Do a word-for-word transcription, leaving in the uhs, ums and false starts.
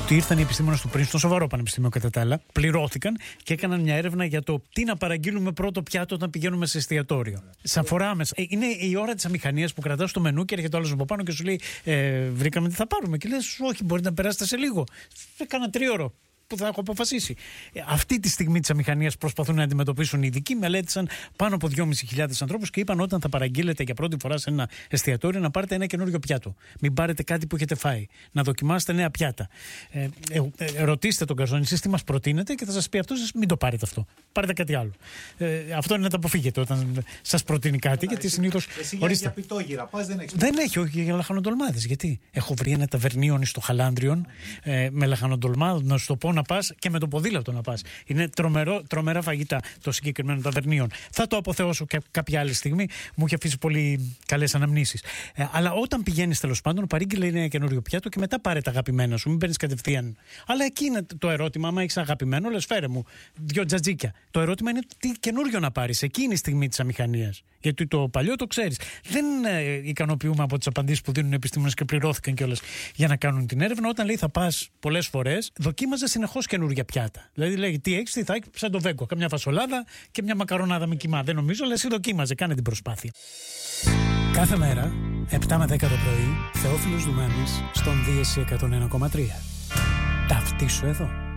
Ότι ήρθαν οι επιστήμονες του Princeton, σοβαρό πανεπιστήμιο κατά τα άλλα, πληρώθηκαν και έκαναν μια έρευνα για το τι να παραγγείλουμε πρώτο πιάτο όταν πηγαίνουμε σε εστιατόριο. Σε αφορά άμεσα. Ε, είναι η ώρα της αμηχανίας που κρατάς το μενού και έρχεται ο άλλος από πάνω και σου λέει: ε, βρήκαμε τι θα πάρουμε. Και λες: όχι, μπορείτε να περάσετε σε λίγο. Κάνα τρίωρο που θα έχω αποφασίσει. Ε, αυτή τη στιγμή της αμηχανίας προσπαθούν να αντιμετωπίσουν οι ειδικοί. Μελέτησαν πάνω από δυόμισι χιλιάδες ανθρώπους και είπαν: όταν θα παραγγείλετε για πρώτη φορά σε ένα εστιατόριο, να πάρετε ένα καινούριο πιάτο. Μην πάρετε κάτι που έχετε φάει. Να δοκιμάσετε νέα πιάτα. Ε, ε, ε, ρωτήστε τον καρζόνι, εσείς τι μας προτείνετε και θα σας πει αυτός: μην το πάρετε αυτό. Πάρετε κάτι άλλο. Ε, αυτό είναι να το αποφύγετε όταν σας προτείνει κάτι. Άρα, γιατί συνήθως. Εσύ για, για πιτόγυρα πας, δεν έχει. Δεν έχει, όχι για λαχανοτολμάδες. Γιατί έχω βρει ένα ταβερνίον στο Χαλάνδριον ε, με λαχανοτολμάδες, να σου το πω, να πας και με το ποδήλατο να πας. Είναι τρομερό, τρομερά φαγητά το συγκεκριμένο ταβερνίον. Θα το αποθεώσω και κάποια άλλη στιγμή. Μου είχε αφήσει πολύ καλές αναμνήσεις. Ε, αλλά όταν πηγαίνεις τέλος πάντων, παρήγγειλε ένα καινούριο πιάτο και μετά πάρε τα αγαπημένα σου. Μην παίρνεις κατευθείαν. Αλλά εκεί είναι το ερώτημα. Άμα έχεις αγαπημένο, λες φέρε μου δυο τζατζίκια. Το ερώτημα είναι τι καινούριο να πάρεις. Εκείνη η στιγμή της αμηχανίας. Γιατί το παλιό το ξέρεις. Δεν ε, ικανοποιούμε από τις απαντήσεις που δίνουν οι επιστήμονες και πληρώθηκαν κιόλας για να κάνουν την έρευνα. Όταν λέει θα πας πολλές φορές, δοκίμαζε συνεχώς καινούργια πιάτα. Δηλαδή λέει τι έχεις, τι θα έχεις, σαν το βέγκο. Καμιά φασολάδα και μια μακαρονάδα με κιμά. Δεν νομίζω, αλλά εσύ δοκίμαζε, κάνε την προσπάθεια. Κάθε μέρα, επτά με δέκα το πρωί, Θεόφιλος Δουμάνης στον Δίεση εκατόν ένα κόμμα τρία. Ταυτίσου εδώ.